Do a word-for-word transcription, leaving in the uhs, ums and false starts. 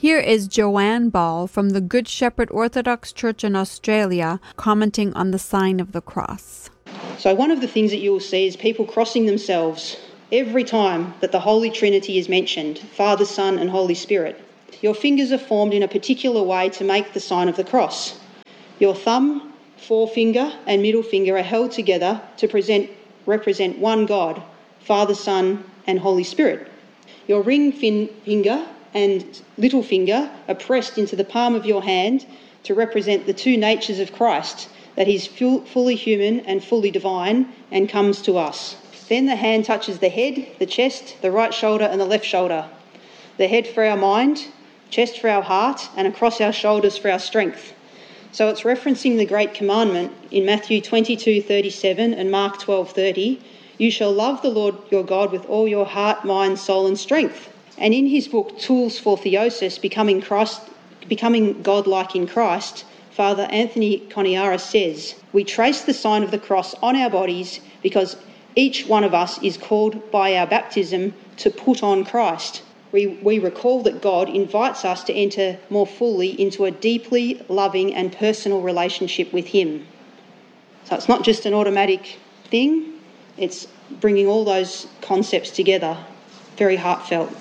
Here is Joanne Ball from the Good Shepherd Orthodox Church in Australia commenting on the sign of the cross. So one of the things that you will see is people crossing themselves every time that the Holy Trinity is mentioned, Father, Son and Holy Spirit. Your fingers are formed in a particular way to make the sign of the cross. Your thumb, forefinger and middle finger are held together to present, represent one God, Father, Son and Holy Spirit. Your ring fin- finger and little finger are pressed into the palm of your hand to represent the two natures of Christ, that he's full, fully human and fully divine and comes to us. Then the hand touches the head, the chest, the right shoulder and the left shoulder. The head for our mind, chest for our heart and across our shoulders for our strength. So it's referencing the great commandment in Matthew twenty-two thirty-seven and Mark twelve thirty, you shall love the Lord your God with all your heart, mind, soul and strength. And in his book, Tools for Theosis, Becoming Christ, Becoming God-like in Christ, Father Anthony Coniara says, we trace the sign of the cross on our bodies because each one of us is called by our baptism to put on Christ. We, we recall that God invites us to enter more fully into a deeply loving and personal relationship with him. So it's not just an automatic thing, it's bringing all those concepts together. Very heartfelt.